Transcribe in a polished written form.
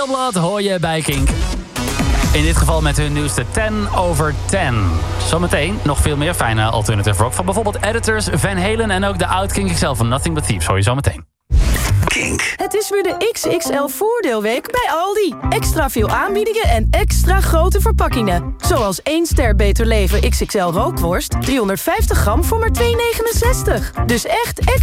Rodeo hoor je bij Kink. In dit geval met hun nieuwste 10 over 10. Zometeen nog veel meer fijne alternative rock van bijvoorbeeld Editors, Van Halen en ook de oud-Kink XL van Nothing But Thieves hoor je zometeen. Kink. Het is weer de XXL voordeelweek bij Aldi. Extra veel aanbiedingen en extra grote verpakkingen. Zoals 1 ster Beter Leven XXL rookworst, 350 gram voor maar €2,69. Dus echt extra